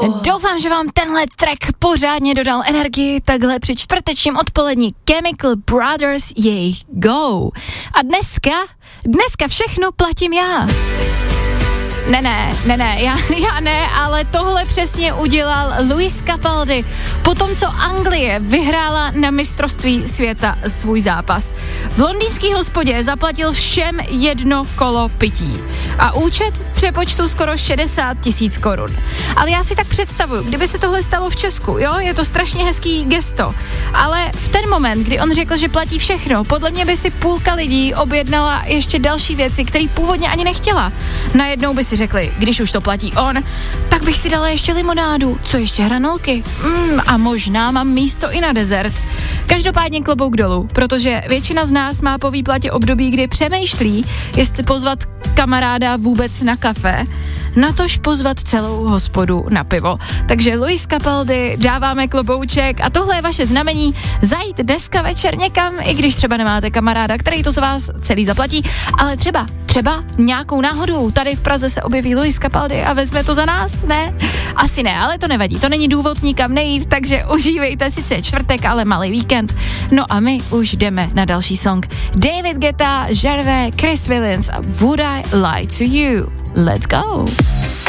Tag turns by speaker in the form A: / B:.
A: Doufám, že vám tenhle track pořádně dodal energii takhle při čtvrtečním odpolední. Chemical Brothers, jejich Go. A dneska všechno platím já. Ne, já ne, ale tohle přesně udělal Lewis Capaldi potom, co Anglie vyhrála na mistrovství světa svůj zápas. V londýnský hospodě zaplatil všem 1 kolo pití a účet v přepočtu skoro 60 000 korun. Ale já si tak představuju, kdyby se tohle stalo v Česku, jo, je to strašně hezký gesto, ale v ten moment, kdy on řekl, že platí všechno, podle mě by si půlka lidí objednala ještě další věci, které původně ani nechtěla. Najednou by si řekli, když už to platí on, tak bych si dala ještě limonádu, co ještě hranolky, a možná mám místo i na dezert. Každopádně klobouk dolů, protože většina z nás má po výplatě období, kdy přemýšlí, jestli pozvat kamaráda vůbec na kafe, natož pozvat celou hospodu na pivo. Takže Lewis Capaldi, dáváme klobouček a tohle je vaše znamení zajít dneska večer někam, i když třeba nemáte kamaráda, který to z vás celý zaplatí, ale třeba nějakou náhodou tady v Praze se objeví Lewis Capaldi a vezme to za nás, ne? Asi ne, ale to nevadí, to není důvod nikam nejít, takže užívejte, sice čtvrtek, ale malý víkend. No a my už jdeme na další song. David Guetta, Gervais, Chris Williams a Would I Lie to You? Let's go!